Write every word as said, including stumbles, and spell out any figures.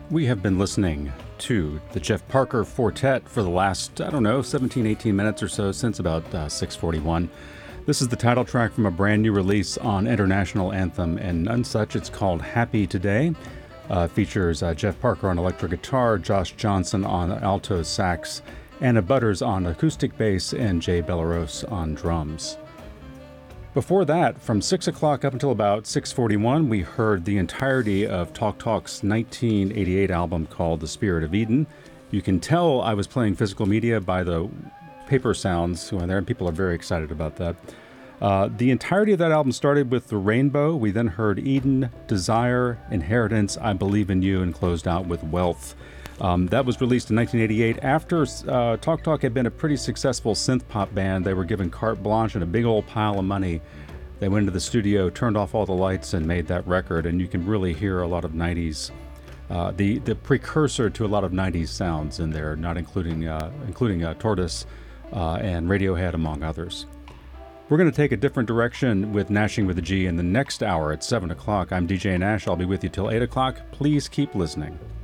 We have been listening to the Jeff Parker Quartet for the last, I don't know, seventeen, eighteen minutes or so, since about uh, six forty-one. This is the title track from a brand new release on International Anthem and None Such. It's called Happy Today. Uh, features uh, Jeff Parker on electric guitar, Josh Johnson on alto sax, Anna Butters on acoustic bass, and Jay Bellaros on drums. Before that, from six o'clock up until about six forty-one, we heard the entirety of Talk Talk's nineteen eighty-eight album called The Spirit of Eden. You can tell I was playing physical media by the paper sounds when there, and people are very excited about that. Uh, the entirety of that album started with The Rainbow. We then heard Eden, Desire, Inheritance, I Believe in You, and closed out with Wealth. Um, that was released in nineteen eighty-eight after uh, Talk Talk had been a pretty successful synth pop band. They were given carte blanche and a big old pile of money. They went into the studio, turned off all the lights, and made that record. And you can really hear a lot of nineties, uh, the the precursor to a lot of nineties sounds in there, not including uh, including uh, Tortoise uh, and Radiohead, among others. We're going to take a different direction with Nashing with a G in the next hour at seven o'clock. I'm D J Nash. I'll be with you till eight o'clock. Please keep listening.